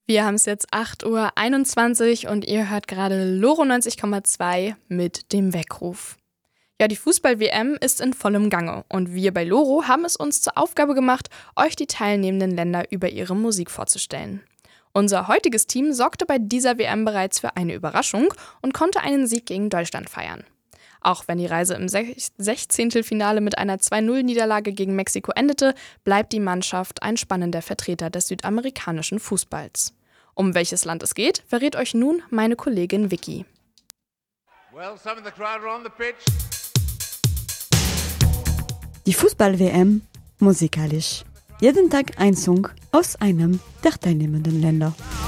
Wir haben es jetzt 8:21 Uhr und ihr hört gerade Loro 90,2 mit dem Weckruf. Ja, die Fußball-WM ist in vollem Gange und wir bei Loro haben es uns zur Aufgabe gemacht, euch die teilnehmenden Länder über ihre Musik vorzustellen. Unser heutiges Team sorgte bei dieser WM bereits für eine Überraschung und konnte einen Sieg gegen Deutschland feiern. Auch wenn die Reise im 16. mit einer 2:0-Niederlage gegen Mexiko endete, bleibt die Mannschaft ein spannender Vertreter des südamerikanischen Fußballs. Um welches Land es geht, verrät euch nun meine Kollegin Vicky. Die Fußball-WM musikalisch. Jeden Tag ein Song aus einem der teilnehmenden Länder.